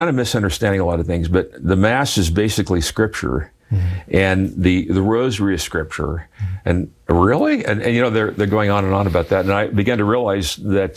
kind of misunderstanding a lot of things, but the Mass is basically Scripture, and the Rosary is Scripture. And really, and they're going on and on about that. And I began to realize that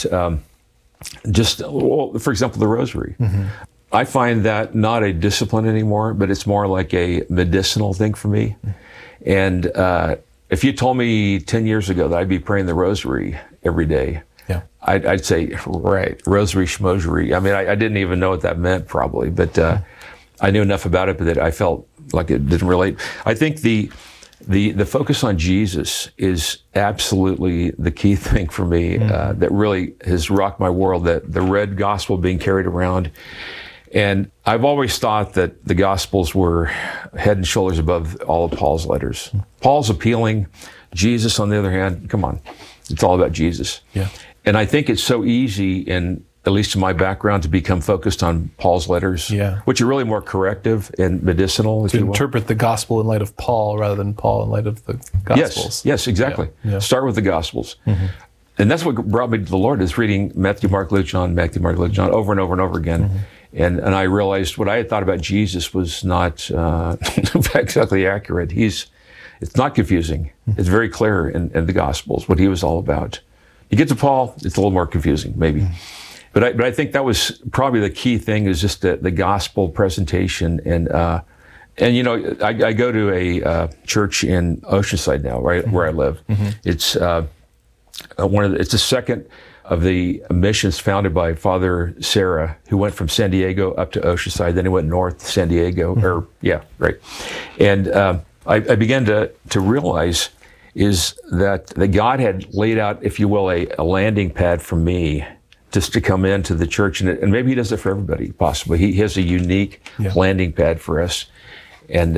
for example, the Rosary. I find that not a discipline anymore, but it's more like a medicinal thing for me. And if you told me 10 years ago that I'd be praying the Rosary every day, I'd say, right, Rosary, Schmosery. I mean, I didn't even know what that meant probably, but I knew enough about it that I felt like it didn't relate. I think the focus on Jesus is absolutely the key thing for me that really has rocked my world, that the red gospel being carried around. And I've always thought that the Gospels were head and shoulders above all of Paul's letters. Paul's appealing. Jesus, on the other hand, come on, it's all about Jesus. Yeah. And I think it's so easy, at least in my background, to become focused on Paul's letters, which are really more corrective and medicinal. To interpret the Gospel in light of Paul rather than Paul in light of the Gospels. Yes, exactly. Yeah. Start with the Gospels. And that's what brought me to the Lord, is reading Matthew, Mark, Luke, John, over and over and over again. And I realized what I had thought about Jesus was not exactly accurate. It's not confusing. It's very clear in the Gospels what he was all about. You get to Paul, it's a little more confusing, maybe. But I think that was probably the key thing, is just the gospel presentation. And I go to a church in Oceanside now, right where I live. It's it's the second of the missions founded by Father Serra, who went from San Diego up to Oceanside, then he went north to San Diego, And I began to realize is that God had laid out, if you will, a landing pad for me just to come into the church. And maybe he does it for everybody, possibly. He has a unique landing pad for us. And,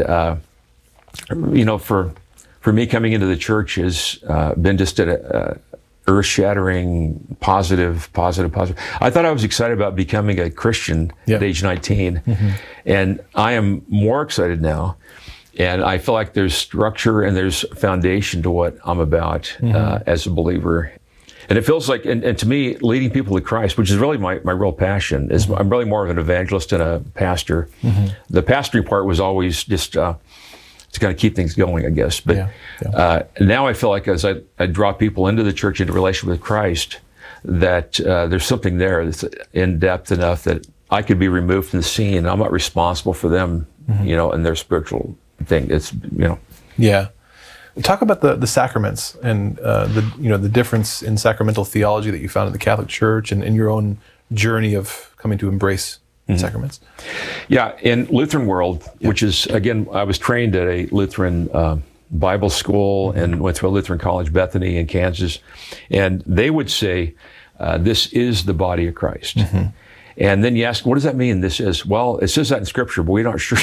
for me, coming into the church has been just an earth-shattering, positive. I thought I was excited about becoming a Christian at age 19. And I am more excited now. And I feel like there's structure and there's foundation to what I'm about as a believer. And it feels like, and to me, leading people to Christ, which is really my real passion, is I'm really more of an evangelist and a pastor. The pastoring part was always just to kind of keep things going, I guess. But now I feel like as I draw people into the church, into relation with Christ, that there's something there that's in depth enough that I could be removed from the scene. I'm not responsible for them, and their spiritual thing. It's, Yeah. Talk about the sacraments and the difference in sacramental theology that you found in the Catholic Church and in your own journey of coming to embrace sacraments. Yeah, in Lutheran world, which is, again, I was trained at a Lutheran Bible school and went to a Lutheran college, Bethany in Kansas, and they would say, this is the body of Christ. And then you ask, what does that mean? This is, well, it says that in Scripture, but we aren't sure.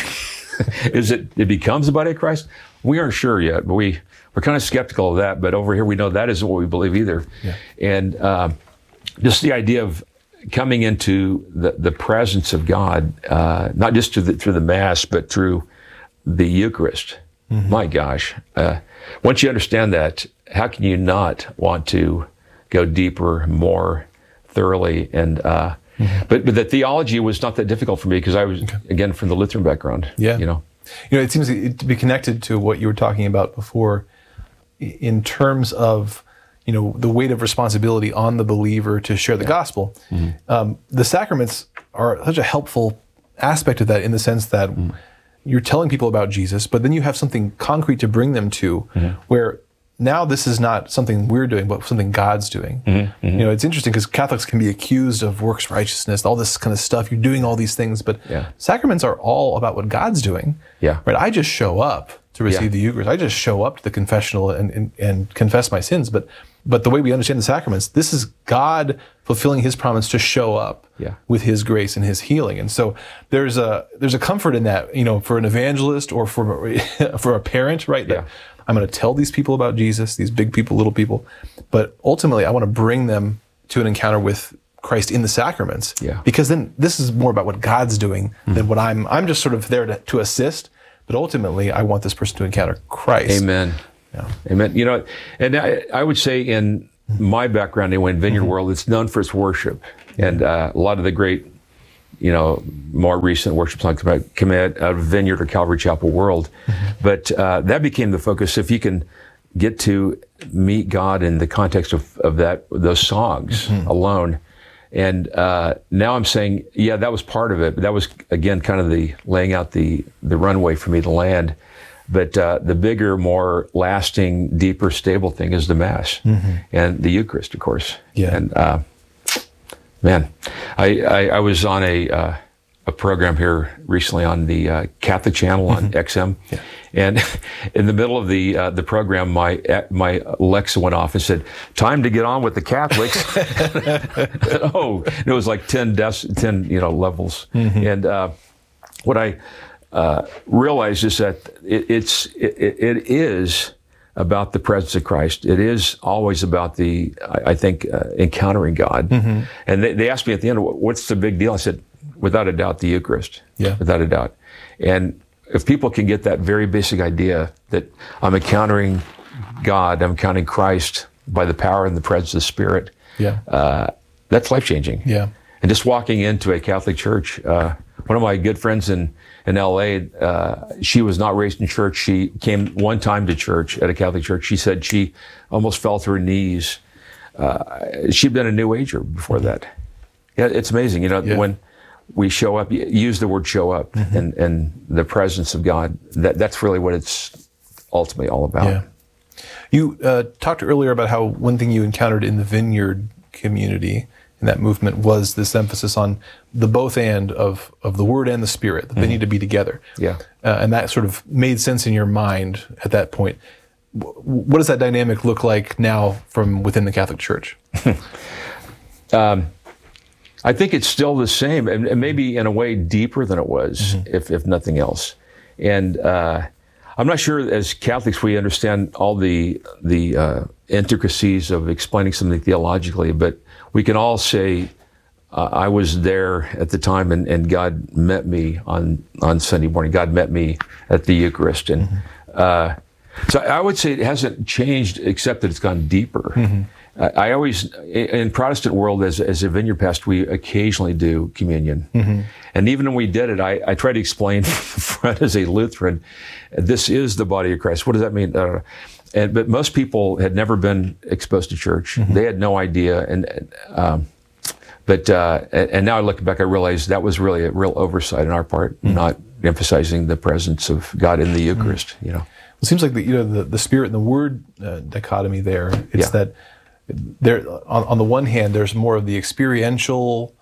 It becomes the body of Christ? We aren't sure yet, but we're kind of skeptical of that. But over here, we know that isn't what we believe either. And just the idea of coming into the presence of God, not just through the Mass, but through the Eucharist. My gosh. Once you understand that, how can you not want to go deeper, more thoroughly? And but the theology was not that difficult for me because I was, again, from the Lutheran background. It seems to be connected to what you were talking about before in terms of, the weight of responsibility on the believer to share the gospel. The sacraments are such a helpful aspect of that, in the sense that you're telling people about Jesus, but then you have something concrete to bring them to, where now this is not something we're doing, but something God's doing. It's interesting because Catholics can be accused of works righteousness, all this kind of stuff. You're doing all these things, but sacraments are all about what God's doing. Right? I just show up to receive the Eucharist. I just show up to the confessional and confess my sins. But the way we understand the sacraments, this is God fulfilling His promise to show up with His grace and His healing. And so there's a comfort in that, for an evangelist or for a parent, right? That I'm going to tell these people about Jesus, these big people, little people, but ultimately I want to bring them to an encounter with Christ in the sacraments. Because then this is more about what God's doing than what I'm just sort of there to assist. But ultimately, I want this person to encounter Christ. Amen. Amen. And I would say in my background, anyway, in Vineyard World, it's known for its worship. And a lot of the great more recent worship songs about Commit, Vineyard or Calvary Chapel World. But that became the focus. If you can get to meet God in the context of those songs alone. And now I'm saying, yeah, that was part of it. But that was, again, kind of the laying out the runway for me to land. But the bigger, more lasting, deeper, stable thing is the Mass and the Eucharist, of course. Yeah. And man, I was on a program here recently on the Catholic channel on XM, and in the middle of the program, my Alexa went off and said, "Time to get on with the Catholics." Oh, it was like 10 levels, and what I realized is that it is about the presence of Christ. It is always about I think, encountering God. And they asked me at the end, "What's the big deal?" I said, without a doubt, the Eucharist. Yeah. Without a doubt. And if people can get that very basic idea that I'm encountering God, I'm encountering Christ by the power and the presence of the Spirit, that's life-changing. Yeah. And just walking into a Catholic church, one of my good friends in LA, she was not raised in church. She came one time to church at a Catholic church. She said she almost fell to her knees. She'd been a New Ager before that. Yeah, it's amazing. When we show up, use the word show up, and the presence of God, that's really what it's ultimately all about. Yeah. You talked earlier about how one thing you encountered in the Vineyard community, in that movement, was this emphasis on the both and of the Word and the Spirit, that they need to be together. Yeah. And that sort of made sense in your mind at that point. What does that dynamic look like now from within the Catholic Church? I think it's still the same, and maybe in a way deeper than it was, if nothing else. And I'm not sure as Catholics we understand all the intricacies of explaining something theologically, but we can all say, I was there at the time, and God met me on Sunday morning. God met me at the Eucharist. And so I would say it hasn't changed, except that it's gone deeper. I always, in Protestant world, as a vineyard pastor, we occasionally do communion. And even when we did it, I tried to explain as a Lutheran, this is the body of Christ. What does that mean? But most people had never been exposed to church. They had no idea. But now I look back, I realize that was really a real oversight on our part, not emphasizing the presence of God in the Eucharist. It seems like the Spirit and the Word dichotomy there. It's that there, on the one hand, there's more of the experiential,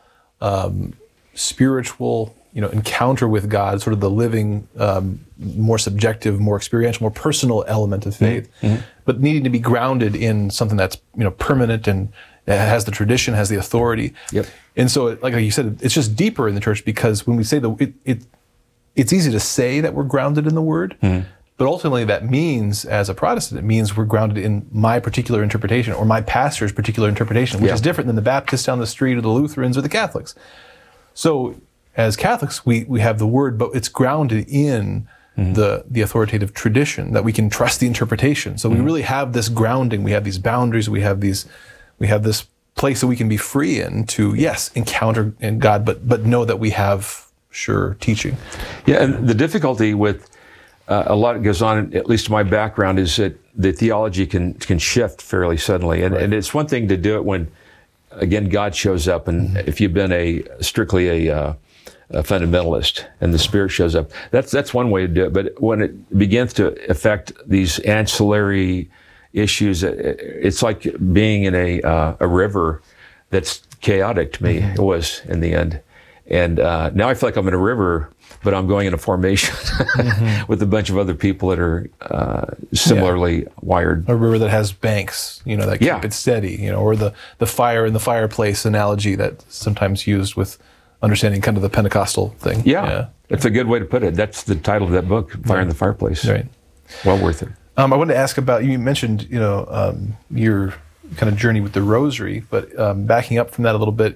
spiritual, encounter with God, sort of the living, more subjective, more experiential, more personal element of faith, but needing to be grounded in something that's permanent and has the tradition, has the authority. And so, like you said, it's just deeper in the church, because when we say it's easy to say that we're grounded in the Word. But ultimately, that means, as a Protestant, it means we're grounded in my particular interpretation or my pastor's particular interpretation, which is different than the Baptists down the street or the Lutherans or the Catholics. So, as Catholics, we have the Word, but it's grounded in the authoritative tradition, that we can trust the interpretation. So we really have this grounding. We have these boundaries. We have this place that we can be free in to, yes, encounter in God, but know that we have sure teaching. Yeah, and the difficulty with a lot that goes on, at least in my background, is that the theology can shift fairly suddenly. And it's one thing to do it when, again, God shows up, and if you've been strictly a fundamentalist and the Spirit shows up, that's one way to do it. But when it begins to affect these ancillary issues, it's like being in a river that's chaotic to me. It was in the end. And now I feel like I'm in a river, but I'm going in a formation with a bunch of other people that are similarly wired. A river that has banks, that keep it steady, or the fire in the fireplace analogy that's sometimes used with understanding kind of the Pentecostal thing. Yeah. That's a good way to put it. That's the title of that book, Fire in the Fireplace. Right. Well worth it. I wanted to ask about, you mentioned, your kind of journey with the Rosary, but backing up from that a little bit,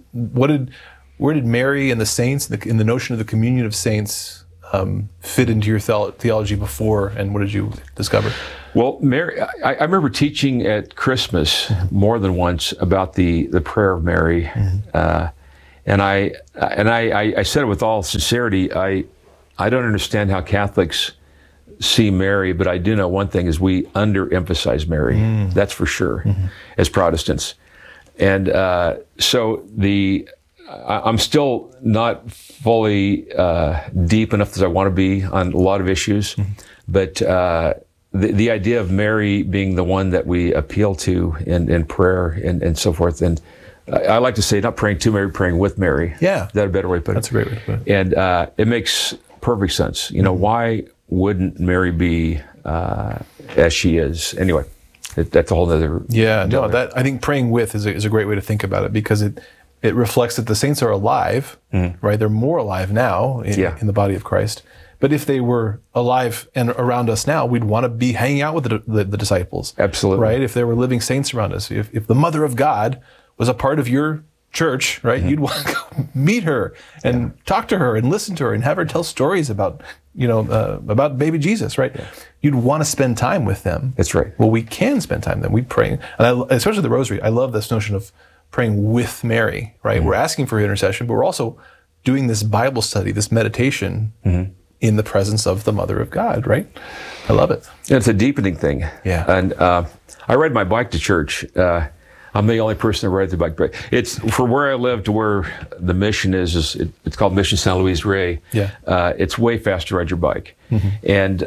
where did Mary and the saints, in the notion of the communion of saints, fit into your theology before, and what did you discover? Well, Mary, I remember teaching at Christmas more than once about the prayer of Mary, And I said it with all sincerity. I don't understand how Catholics see Mary, but I do know one thing is we underemphasize Mary. That's for sure, as Protestants. And so I'm still not fully deep enough as I want to be on a lot of issues, but the idea of Mary being the one that we appeal to in prayer and so forth, and I like to say not praying to Mary, praying with Mary. Yeah. Is that a better way to put it? That's a great way to put it. And it makes perfect sense. Why wouldn't Mary be as she is? Anyway, that's a whole other. Yeah, no, that I think praying with is a great way to think about it, because it reflects that the saints are alive, right? They're more alive now in the body of Christ. But if they were alive and around us now, we'd want to be hanging out with the disciples. Absolutely. Right? If there were living saints around us, if the Mother of God was a part of your church, right? You'd want to go meet her and talk to her and listen to her and have her tell stories about, about baby Jesus, right? Yeah. You'd want to spend time with them. That's right. Well, we can spend time with them. We pray, and especially the Rosary. I love this notion of praying with Mary, right? We're asking for her intercession, but we're also doing this Bible study, this meditation in the presence of the Mother of God, right? I love it. It's a deepening thing. Yeah. And I ride my bike to church. I'm the only person that rides the bike. It's from where I live to where the mission is it's called Mission San Luis Rey. Yeah. It's way faster to ride your bike. And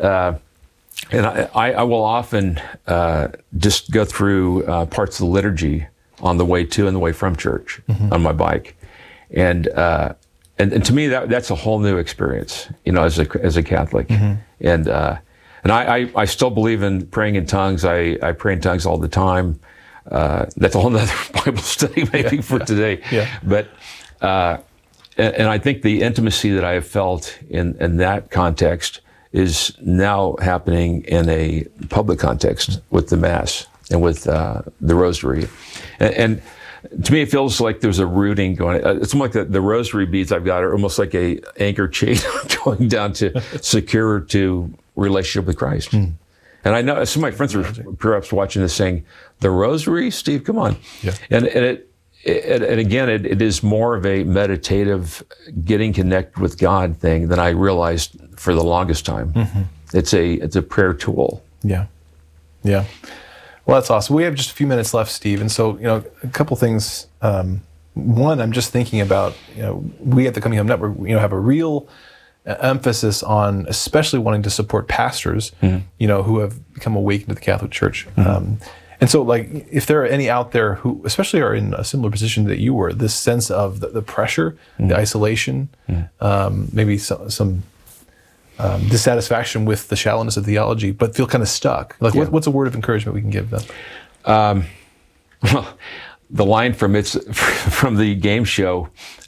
I will often just go through parts of the liturgy on the way to and the way from church on my bike. And to me, that's a whole new experience, as a Catholic. And I still believe in praying in tongues. I pray in tongues all the time. That's a whole nother Bible study maybe for today. Yeah. But and I think the intimacy that I have felt in that context is now happening in a public context with the Mass and with the Rosary. And to me, it feels like there's a rooting going. It's almost like the rosary beads I've got are almost like a anchor chain going down to secure to relationship with Christ. And I know some of my friends are perhaps watching this saying, "The Rosary, Steve, come on!" Yeah. And again, it is more of a meditative, getting connected with God thing than I realized for the longest time. It's a prayer tool. Yeah. Well, that's awesome. We have just a few minutes left, Steve, and so a couple things. One, I'm just thinking about we at the Coming Home Network, have a real emphasis on especially wanting to support pastors, who have become awakened to the Catholic Church. And so, if there are any out there who especially are in a similar position that you were, this sense of the pressure, the isolation, maybe some dissatisfaction with the shallowness of theology, but feel kind of stuck. What's a word of encouragement we can give them? Well, the line from the game show,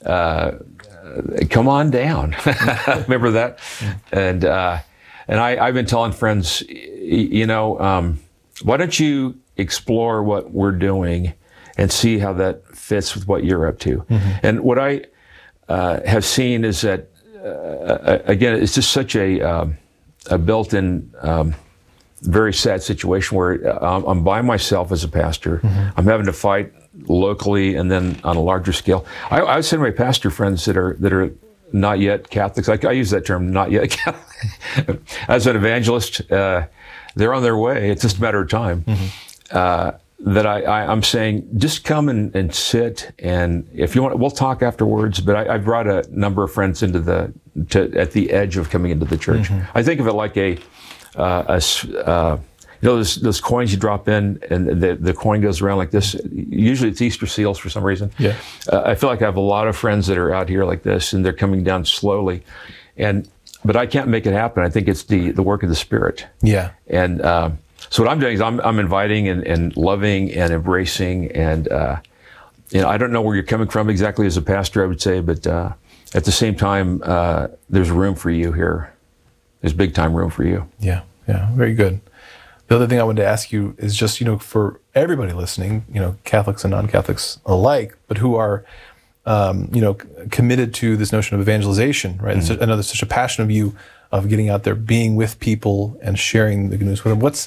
come on down. Remember that? And I've been telling friends, why don't you explore what we're doing and see how that fits with what you're up to? And what I have seen is that, again, it's just such a built-in, very sad situation where I'm by myself as a pastor. I'm having to fight locally and then on a larger scale. I would say to my pastor friends that are not yet Catholics, I use that term, not yet Catholic. As an evangelist, they're on their way. It's just a matter of time. That I'm saying, just come and sit, and if you want, we'll talk afterwards. But I brought a number of friends at the edge of coming into the church. I think of it like those coins you drop in, and the coin goes around like this. Usually it's Easter seals for some reason. Yeah. I feel like I have a lot of friends that are out here like this, and they're coming down slowly, but I can't make it happen. I think it's the work of the Spirit. Yeah. And so what I'm doing is I'm inviting and loving and embracing, and I don't know where you're coming from exactly as a pastor, I would say, but at the same time, there's room for you here. There's big time room for you. Yeah, very good. The other thing I wanted to ask you is just, for everybody listening, Catholics and non-Catholics alike, but who are, committed to this notion of evangelization, right? Mm-hmm. I know there's such a passion of you of getting out there, being with people and sharing the good news with them.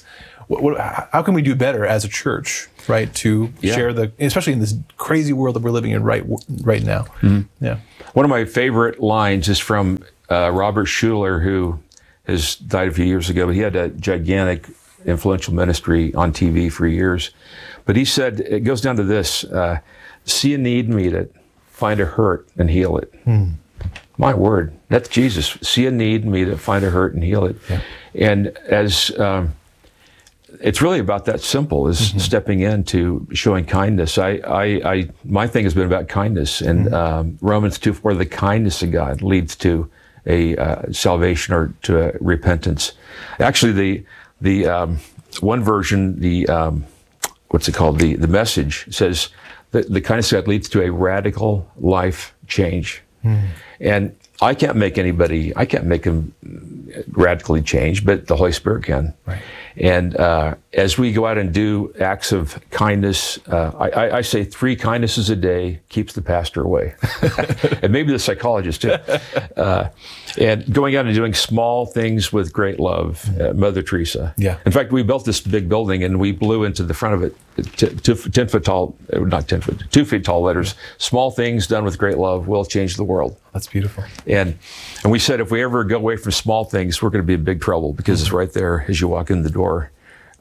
how can we do better as a church, right? To share especially in this crazy world that we're living in right now. Mm-hmm. Yeah. One of my favorite lines is from Robert Schuller, who has died a few years ago, but he had a gigantic influential ministry on TV for years. But he said, it goes down to this, see a need, meet it, find a hurt and heal it. My word, that's Jesus. See a need, meet it, find a hurt and heal it. Yeah. And as it's really about that simple, is stepping into showing kindness. My thing has been about kindness, and Romans 2:4, the kindness of God leads to a salvation or to a repentance. Actually, the one version, what's it called? The Message says that the kindness of God leads to a radical life change. And I can't make them radically change, but the Holy Spirit can. Right. And as we go out and do acts of kindness, I say 3 kindnesses a day keeps the pastor away. And maybe the psychologist too. And going out and doing small things with great love, Mother Teresa. Yeah. In fact, we built this big building and we blew into the front of it 2 feet tall letters. Small things done with great love will change the world. That's beautiful. And we said if we ever go away from small things, we're going to be in big trouble, because it's right there as you walk in the door.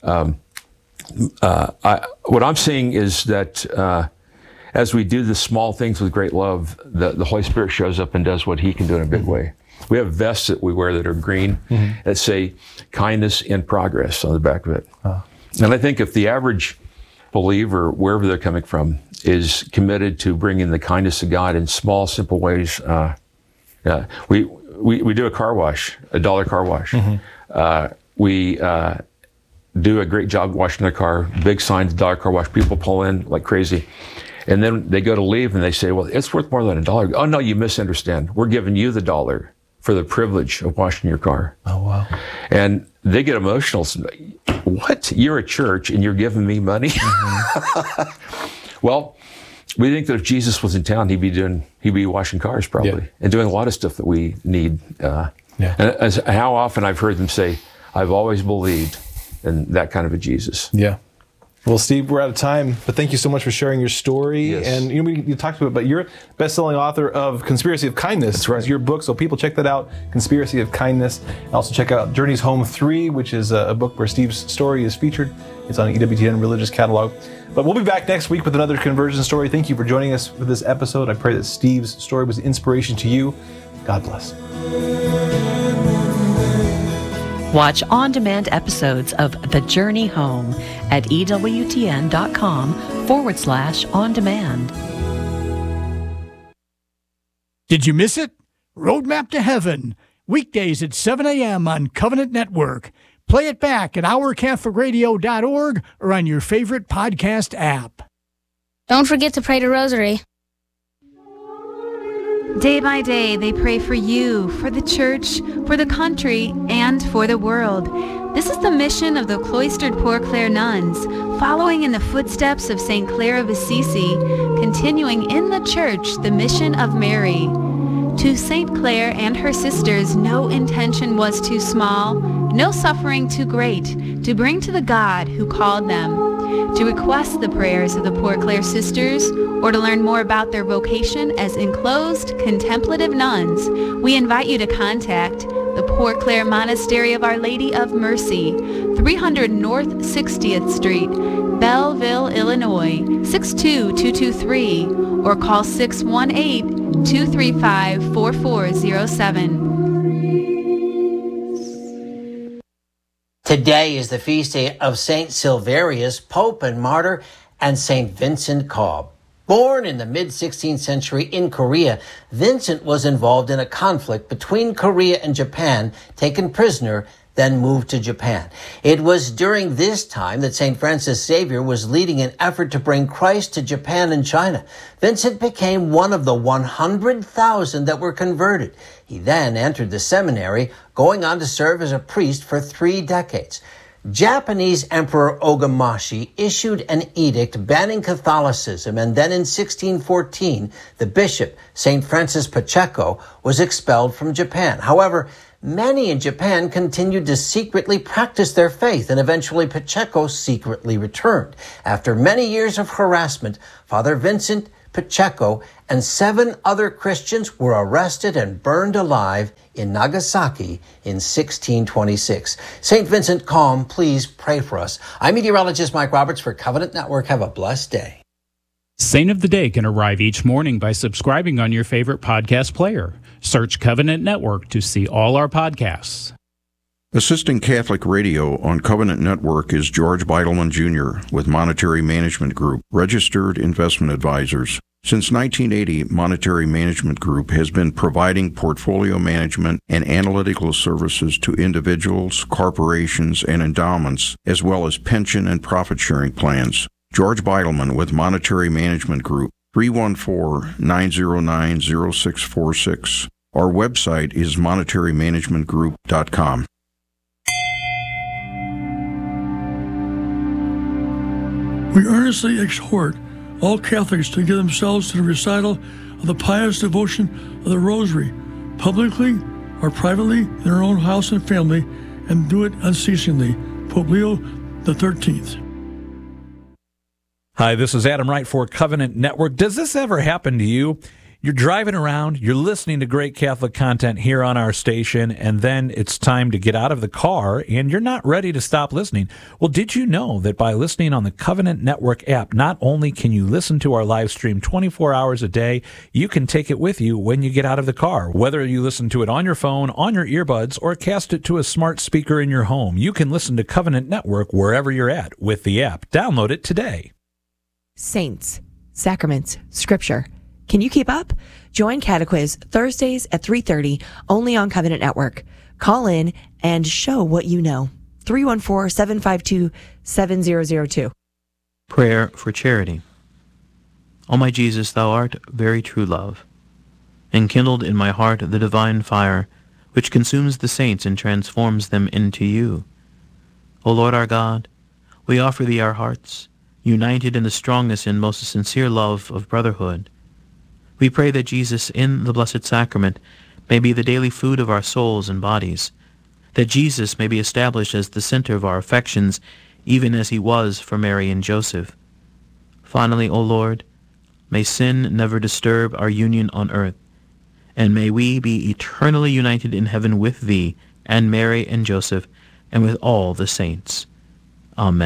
What I'm seeing is that as we do the small things with great love, the Holy Spirit shows up and does what he can do in a big way. We have vests that we wear that are green that say kindness in progress on the back of it. And I think if the average believer, wherever they're coming from, is committed to bringing the kindness of God in small, simple ways. We do a car wash, a $1 car wash. We do a great job washing their car, big signs, $1 car wash. People pull in like crazy. And then they go to leave and they say, well, it's worth more than $1. Oh, no, you misunderstand. We're giving you the $1 for the privilege of washing your car. Oh, wow. And they get emotional. What? You're a church and you're giving me money? Well, we think that if Jesus was in town, he'd be washing cars probably, and doing a lot of stuff that we need. And how often I've heard them say, I've always believed in that kind of a Jesus. Yeah. Well, Steve, we're out of time, but thank you so much for sharing your story. Yes. And you talked about it, but you're best-selling author of Conspiracy of Kindness. That's right. It's your book, so people check that out, Conspiracy of Kindness. Also check out Journeys Home 3, which is a book where Steve's story is featured. It's on EWTN Religious Catalog. But we'll be back next week with another conversion story. Thank you for joining us for this episode. I pray that Steve's story was an inspiration to you. God bless. Watch on-demand episodes of The Journey Home at EWTN.com/on-demand. Did you miss it? Roadmap to Heaven, weekdays at 7 a.m. on Covenant Network. Play it back at OurCatholicRadio.org or on your favorite podcast app. Don't forget to pray the rosary. Day by day, they pray for you, for the church, for the country, and for the world. This is the mission of the cloistered Poor Clare nuns, following in the footsteps of St. Clare of Assisi, continuing in the church the mission of Mary. To St. Clare and her sisters, no intention was too small, no suffering too great, to bring to the God who called them. To request the prayers of the Poor Clare sisters, or to learn more about their vocation as enclosed contemplative nuns, we invite you to contact the Poor Clare Monastery of Our Lady of Mercy, 300 North 60th Street, Belleville, Illinois, 62223, or call 618-235-4407. Today is the feast day of Saint Silverius, Pope and Martyr, and Saint Vincent Cobb. Born in the mid-16th century in Korea, Vincent was involved in a conflict between Korea and Japan, taken prisoner, then moved to Japan. It was during this time that St. Francis Xavier was leading an effort to bring Christ to Japan and China. Vincent became one of the 100,000 that were converted. He then entered the seminary, going on to serve as a priest for 3 decades. Japanese Emperor Ogamashi issued an edict banning Catholicism, and then in 1614, the bishop, St. Francis Pacheco, was expelled from Japan. However, many in Japan continued to secretly practice their faith, and eventually Pacheco secretly returned. After many years of harassment, Father Vincent Pacheco and 7 other Christians were arrested and burned alive in Nagasaki in 1626. St. Vincent, calm, please pray for us. I'm meteorologist Mike Roberts for Covenant Network. Have a blessed day. Saint of the Day can arrive each morning by subscribing on your favorite podcast player. Search Covenant Network to see all our podcasts. Assisting Catholic Radio on Covenant Network is George Beidelman Jr. with Monetary Management Group, registered investment advisors. Since 1980, Monetary Management Group has been providing portfolio management and analytical services to individuals, corporations, and endowments, as well as pension and profit-sharing plans. George Beidelman with Monetary Management Group, 314-909-0646. Our website is monetarymanagementgroup.com. We earnestly exhort all Catholics to give themselves to the recital of the pious devotion of the Rosary, publicly or privately in their own house and family, and do it unceasingly. Pope Leo XIII. Hi, this is Adam Wright for Covenant Network. Does this ever happen to you? You're driving around, you're listening to great Catholic content here on our station, and then it's time to get out of the car, and you're not ready to stop listening. Well, did you know that by listening on the Covenant Network app, not only can you listen to our live stream 24 hours a day, you can take it with you when you get out of the car. Whether you listen to it on your phone, on your earbuds, or cast it to a smart speaker in your home, you can listen to Covenant Network wherever you're at with the app. Download it today. Saints, sacraments, scripture. Can you keep up? Join Catequiz Thursdays at 3:30 only on Covenant Network. Call in and show what you know. 314-752-7002. Prayer for Charity. O my Jesus, thou art very true love. Enkindled in my heart the divine fire, which consumes the saints and transforms them into you. O Lord our God, we offer thee our hearts, united in the strongness and most sincere love of brotherhood. We pray that Jesus in the Blessed Sacrament may be the daily food of our souls and bodies, that Jesus may be established as the center of our affections, even as he was for Mary and Joseph. Finally, O Lord, may sin never disturb our union on earth, and may we be eternally united in heaven with thee and Mary and Joseph and with all the saints. Amen.